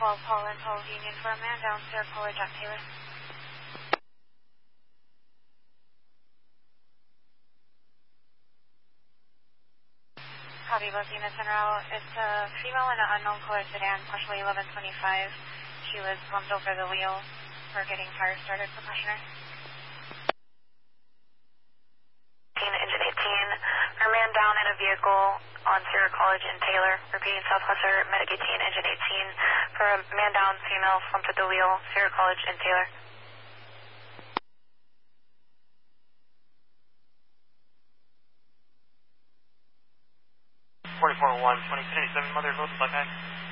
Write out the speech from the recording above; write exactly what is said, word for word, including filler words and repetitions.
twelve Paul and twelve Union for a man down Sierra College at Taylor. Copy, both units en route. It's a female in an unknown color sedan, partially eleven twenty-five. She was bumped over the wheel. We're getting fire started for questioner. Engine eighteen, her man down in a vehicle on Sierra College in Taylor. Repeating Southwester, Medic eighteen, Engine eighteen, for a man down female bumped at the wheel, Sierra College in Taylor. forty-four one, twenty seventy-seven, Mother, both Buckeye.